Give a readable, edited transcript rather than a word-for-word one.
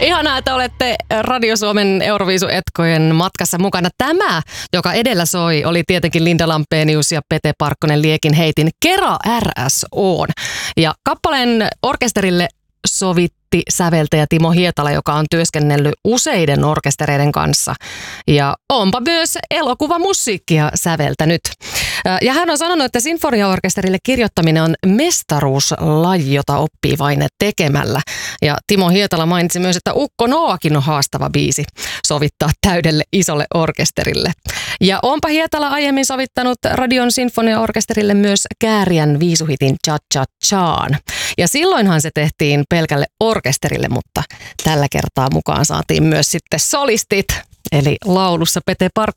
Ihanaa, että olette Radio Suomen Euroviisu-etkojen matkassa mukana. Tämä, joka edellä soi, oli tietenkin Linda Lampenius ja Pete Parkkonen Liekin heitin Kera RSOn. Ja kappaleen orkesterille sovitti säveltäjä Timo Hietala, joka on työskennellyt useiden orkestereiden kanssa. Ja onpa myös elokuvamusiikkia säveltänyt. Ja hän on sanonut, että sinfoniaorkesterille kirjoittaminen on mestaruuslaji, jota oppii vain tekemällä. Ja Timo Hietala mainitsi myös, että Ukko Noakin on haastava biisi sovittaa täydelle isolle orkesterille. Ja onpa Hietala aiemmin sovittanut Radion sinfoniaorkesterille myös Kääriän viisuhitin Cha Cha Chaan. Ja silloinhan se tehtiin pelkälle orkesterille, mutta tällä kertaa mukaan saatiin myös sitten solistit. Eli laulussa Pete Parkkonen